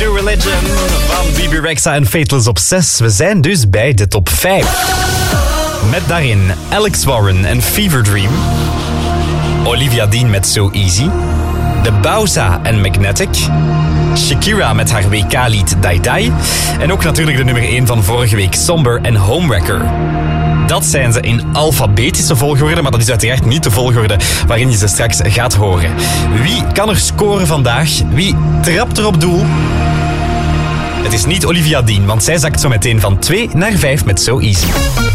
New Religion van Bibi Rexha en Faithless op 6. We zijn dus bij de top 5. Met daarin Alex Warren en Fever Dream. Olivia Dean met So Easy. De Bauza en Magnetic. Shakira met haar WK-lied Die Die. En ook natuurlijk de nummer 1 van vorige week, Somber en Homewrecker. Dat zijn ze in alfabetische volgorde, maar dat is uiteraard niet de volgorde waarin je ze straks gaat horen. Wie kan er scoren vandaag? Wie trapt er op doel? Het is niet Olivia Dean, want zij zakt zo meteen van 2 naar 5 met So Easy.